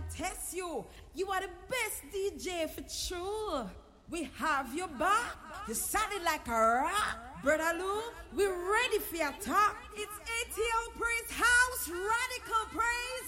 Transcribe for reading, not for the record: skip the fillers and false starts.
test you. You are the best DJ for sure. We have your back. You sounded like a rock. Brother Lou, we're ready for your talk. It's ATL Praise House, Radical Praise.